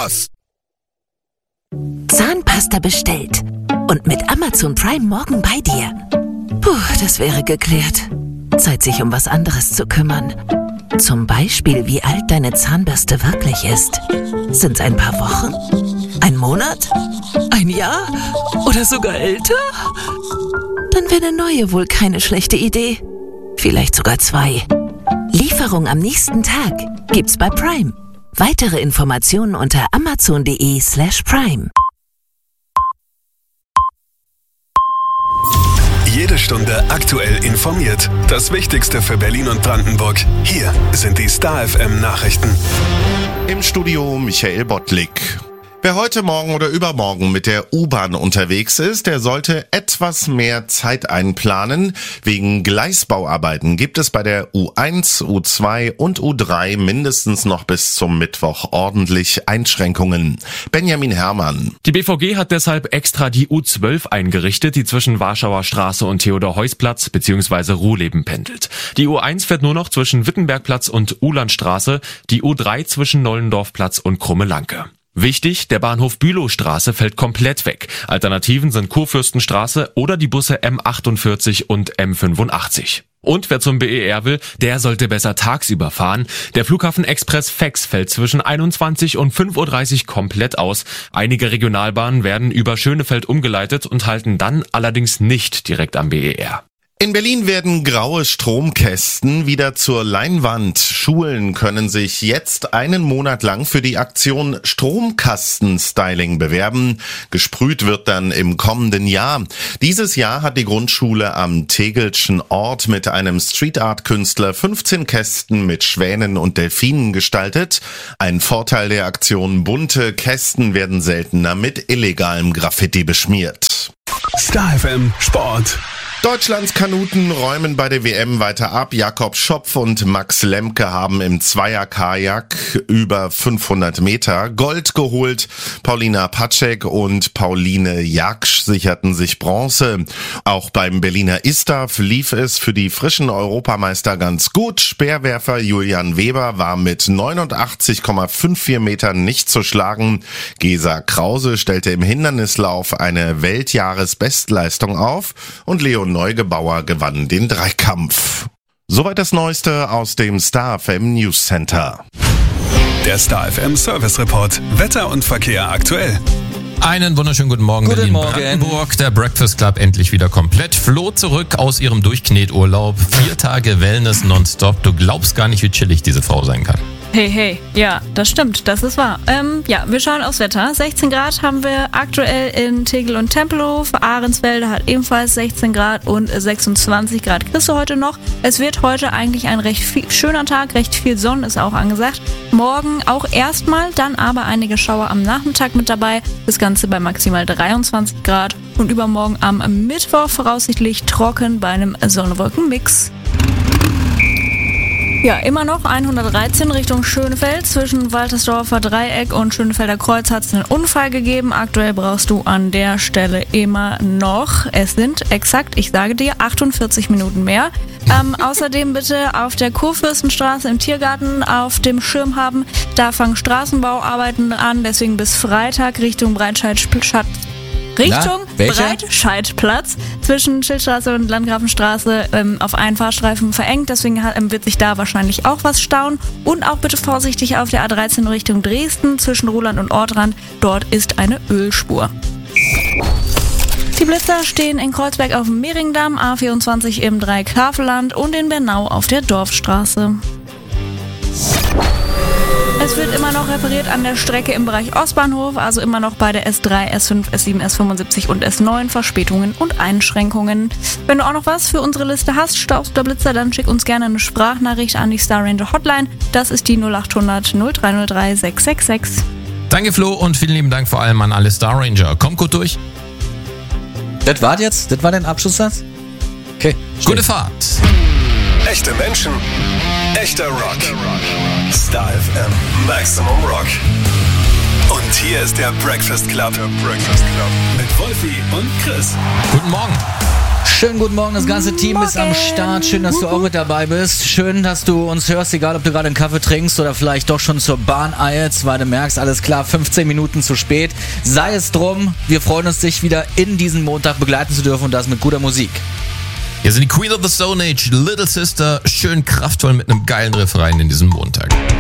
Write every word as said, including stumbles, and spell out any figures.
los! Zahnpasta bestellt. Und mit Amazon Prime morgen bei dir. Puh, das wäre geklärt. Zeit, sich um was anderes zu kümmern. Zum Beispiel, wie alt deine Zahnbürste wirklich ist. Sind's ein paar Wochen? Ein Monat? Ein Jahr? Oder sogar älter? Dann wäre eine neue wohl keine schlechte Idee. Vielleicht sogar zwei. Lieferung am nächsten Tag gibt's bei Prime. Weitere Informationen unter amazon.de slash prime. Jede Stunde aktuell informiert. Das Wichtigste für Berlin und Brandenburg. Hier sind die Star F M Nachrichten. Im Studio Michael Bottlik. Wer heute Morgen oder übermorgen mit der U-Bahn unterwegs ist, der sollte etwas mehr Zeit einplanen. Wegen Gleisbauarbeiten gibt es bei der U eins, U zwei und U drei mindestens noch bis zum Mittwoch ordentlich Einschränkungen. Benjamin Herrmann. Die B V G hat deshalb extra die U zwölf eingerichtet, die zwischen Warschauer Straße und Theodor-Heuss-Platz bzw. Ruhleben pendelt. Die U eins fährt nur noch zwischen Wittenbergplatz und Uhlandstraße, die U drei zwischen Nollendorfplatz und Krumme-Lanke. Wichtig, der Bahnhof Bülowstraße fällt komplett weg. Alternativen sind Kurfürstenstraße oder die Busse M achtundvierzig und M fünfundachtzig. Und wer zum B E R will, der sollte besser tagsüber fahren. Der Flughafen Express Fex fällt zwischen einundzwanzig und fünf Uhr dreißig komplett aus. Einige Regionalbahnen werden über Schönefeld umgeleitet und halten dann allerdings nicht direkt am B E R. In Berlin werden graue Stromkästen wieder zur Leinwand. Schulen können sich jetzt einen Monat lang für die Aktion Stromkasten-Styling bewerben. Gesprüht wird dann im kommenden Jahr. Dieses Jahr hat die Grundschule am Tegelschen Ort mit einem Street-Art-Künstler fünfzehn Kästen mit Schwänen und Delfinen gestaltet. Ein Vorteil der Aktion: bunte Kästen werden seltener mit illegalem Graffiti beschmiert. Star F M Sport. Deutschlands Kanuten räumen bei der W M weiter ab. Jakob Schopf und Max Lemke haben im Zweier-Kajak über fünfhundert Meter Gold geholt. Paulina Patschek und Pauline Jaksch sicherten sich Bronze. Auch beim Berliner Istaf lief es für die frischen Europameister ganz gut. Speerwerfer Julian Weber war mit neunundachtzig Komma vierundfünfzig Metern nicht zu schlagen. Gesa Krause stellte im Hindernislauf eine Weltjahresbestleistung auf und Leon Neugebauer gewann den Dreikampf. Soweit das Neueste aus dem Star F M News Center. Der Star F M Service Report. Wetter und Verkehr aktuell. Einen wunderschönen guten Morgen, Guten Morgen. Berlin-Brandenburg. Der Breakfast Club endlich wieder komplett. Flo zurück aus ihrem Durchkneturlaub. Vier Tage Wellness nonstop. Du glaubst gar nicht, wie chillig diese Frau sein kann. Hey, hey, ja, das stimmt, das ist wahr. Ähm, ja, wir schauen aufs Wetter. sechzehn Grad haben wir aktuell in Tegel und Tempelhof. Ahrensfelde hat ebenfalls sechzehn Grad und sechsundzwanzig Grad kriegst du heute noch. Es wird heute eigentlich ein recht viel, schöner Tag, recht viel Sonne ist auch angesagt. Morgen auch erstmal, dann aber einige Schauer am Nachmittag mit dabei. Das Ganze bei maximal dreiundzwanzig Grad. Und übermorgen am Mittwoch voraussichtlich trocken bei einem Sonne-Wolken-Mix. Ja, immer noch hundertdreizehn Richtung Schönefeld. Zwischen Waltersdorfer Dreieck und Schönefelder Kreuz hat es einen Unfall gegeben. Aktuell brauchst du an der Stelle immer noch, es sind exakt, ich sage dir, achtundvierzig Minuten mehr. Ähm, außerdem bitte auf der Kurfürstenstraße im Tiergarten auf dem Schirm haben. Da fangen Straßenbauarbeiten an, deswegen bis Freitag Richtung Breitscheidplatz. Richtung Breitscheidplatz zwischen Schildstraße und Landgrafenstraße ähm, auf einen Fahrstreifen verengt. Deswegen ähm, wird sich da wahrscheinlich auch was stauen. Und auch bitte vorsichtig auf der A dreizehn Richtung Dresden zwischen Ruhland und Ortrand. Dort ist eine Ölspur. Die Blitzer stehen in Kreuzberg auf dem Mehringdamm, A vierundzwanzig im Dreieck-Havelland und in Bernau auf der Dorfstraße. Es wird immer noch repariert an der Strecke im Bereich Ostbahnhof, also immer noch bei der S drei, S fünf, S sieben, S fünfundsiebzig und S neun Verspätungen und Einschränkungen. Wenn du auch noch was für unsere Liste hast, Staus oder Blitzer, dann schick uns gerne eine Sprachnachricht an die Star Ranger Hotline. Das ist die null achthundert null drei null drei sechs sechs sechs. Danke Flo und vielen lieben Dank vor allem an alle Star Ranger. Kommt gut durch. Das war jetzt? Das war dein Abschlusssatz? Okay. Gute Fahrt. Echte Menschen, echter Rock. Star F M Maximum Rock. Und hier ist der Breakfast Club. Der Breakfast Club. Mit Wolfi und Chris. Guten Morgen. Schönen guten Morgen, das ganze Team ist am Start. Schön, dass du auch mit dabei bist. Schön, dass du uns hörst, egal ob du gerade einen Kaffee trinkst oder vielleicht doch schon zur Bahn eilst, weil du merkst, alles klar, fünfzehn Minuten zu spät. Sei es drum, wir freuen uns, dich wieder in diesen Montag begleiten zu dürfen und das mit guter Musik. Hier sind die Queen of the Stone Age, Little Sister, schön kraftvoll mit einem geilen Riff rein in diesen Montag.